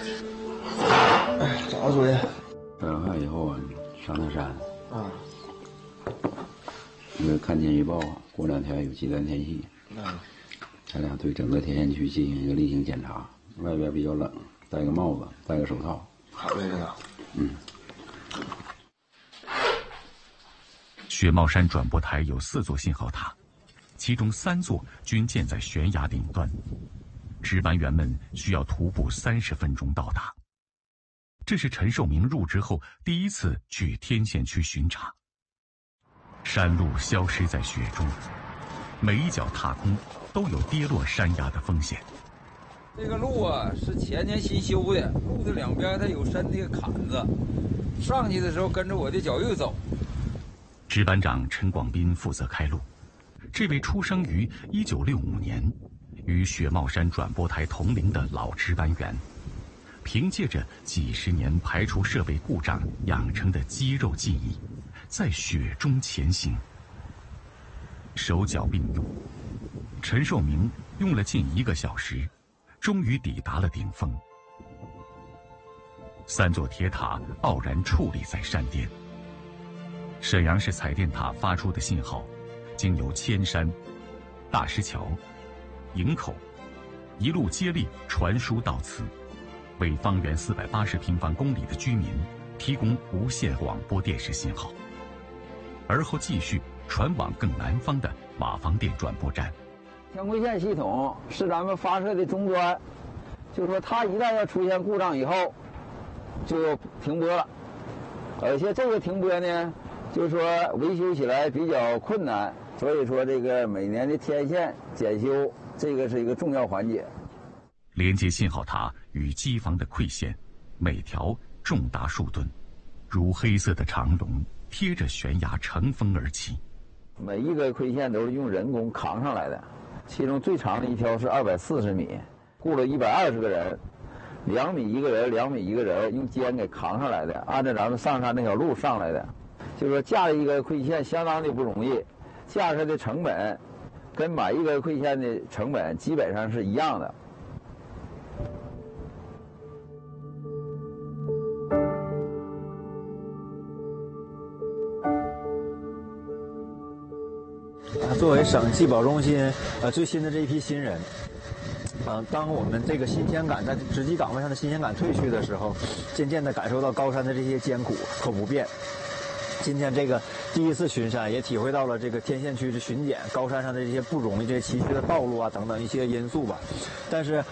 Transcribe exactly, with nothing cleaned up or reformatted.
哎，咋了，主任？ 白完饭以后啊，上趟山。 啊。 因为看天预报，过两天有极端天气。 嗯。 咱俩对整个天险区进行一个例行检查。外边比较冷，戴个帽子，戴个手套。 好嘞，领导。 嗯。 雪帽山转播台有四座信号塔，其中三座均建在悬崖顶端，值班员们需要徒步三十分钟到达。这是陈寿明入职后第一次去天险区巡查。山路消失在雪中，每一脚踏空都有跌落山崖的风险。 这个路啊是前年新修的，路的两边它有深那个坎子，上去的时候跟着我的脚印走。 值班长陈广斌负责开路。这位出生于一九六五年，与雪帽山转播台同龄的老值班员，凭借着几十年排除设备故障养成的肌肉记忆，在雪中前行。手脚并用，陈寿明用了近一个小时，终于抵达了顶峰。三座铁塔傲然矗立在山巅。沈阳市彩电塔发出的信号，经由千山、大石桥、营口，一路接力传输到此，为方圆四百八十平方公里的居民提供无线广播电视信号，而后继续传往更南方的马房店转播站。 天馈线系统是咱们发射的终端，就说它一旦要出现故障以后，就停播了。而且这个停播呢，就是说维修起来比较困难，所以说这个每年的天线检修，这个是一个重要环节。 连接信号塔与机房的馈线，每条重达数吨，如黑色的长龙贴着悬崖乘风而起。 每一个馈线都是用人工扛上来的，其中最长的一条是二百四十米，雇了一百二十个人，两米一个人，两米一个人，用肩给扛上来的，按照咱们上山那条路上来的。就是说架一个馈线相当的不容易，架设的成本跟买一根馈线的成本基本上是一样的。 作为省纪保中心呃最新的这一批新人，呃，当我们这个新鲜感在值机岗位上的新鲜感褪去的时候，渐渐地感受到高山的这些艰苦和不便。今天这个第一次巡山，也体会到了这个天险区的巡检高山上的这些不容易、这些崎岖的道路啊等等一些因素吧。但是